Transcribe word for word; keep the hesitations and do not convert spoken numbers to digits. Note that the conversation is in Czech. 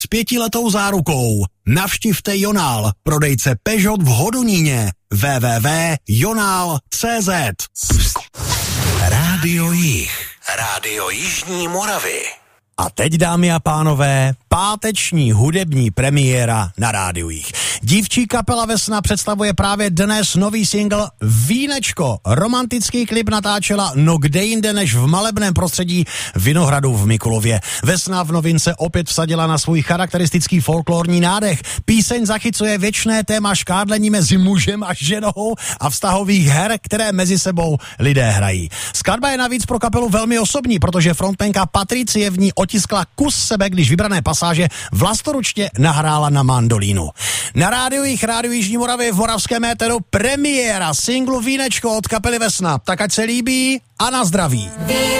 s pětiletou zárukou. Navštivte Jonál, prodejce Peugeot v Hodoníně. w w w tečka jonál tečka cé zet. Rádio Jih. Rádio Jižní Moravy. A teď, dámy a pánové, páteční hudební premiéra na Rádiu Jih. Dívčí kapela Vesna představuje právě dnes nový single Vínečko. Romantický klip natáčela no kde jinde než v malebném prostředí Vinohradu v Mikulově. Vesna v novince opět vsadila na svůj charakteristický folklorní nádech. Píseň zachycuje věčné téma škádlení mezi mužem a ženou a vztahových her, které mezi sebou lidé hrají. Skladba je navíc pro kapelu velmi osobní, protože frontmanka Patricie v ní otiskla kus sebe, když vybrané pasáže vlastoručně nahrála na mandolínu. Na Rádiu Jih, Rádiu Jižní Moravy v moravském éteru premiéra singlu Vínečko od kapely Vesna. Tak ať se líbí a na zdraví.